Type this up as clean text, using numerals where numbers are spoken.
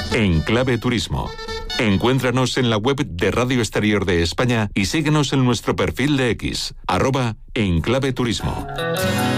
En Clave Turismo. Encuéntranos en la web de Radio Exterior de España y síguenos en nuestro perfil de X, @EnclaveTurismo.